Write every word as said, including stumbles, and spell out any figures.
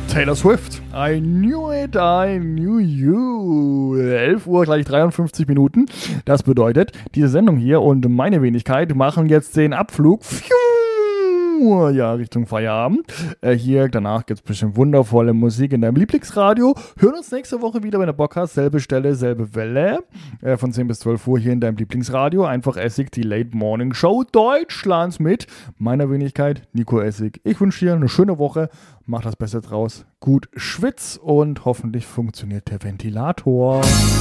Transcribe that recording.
Taylor Swift. I knew it, I knew you. elf Uhr, gleich dreiundfünfzig Minuten. Das bedeutet, diese Sendung hier und meine Wenigkeit machen jetzt den Abflug. Ja, Richtung Feierabend. Äh, hier, danach gibt es bestimmt wundervolle Musik in deinem Lieblingsradio. Hören uns nächste Woche wieder, wenn du Bock hast. Selbe Stelle, selbe Welle. Äh, von zehn bis zwölf Uhr hier in deinem Lieblingsradio. Einfach Essig, die Late Morning Show Deutschlands mit meiner Wenigkeit, Nico Essig. Ich wünsche dir eine schöne Woche. Mach das Beste draus. Gut schwitz und hoffentlich funktioniert der Ventilator.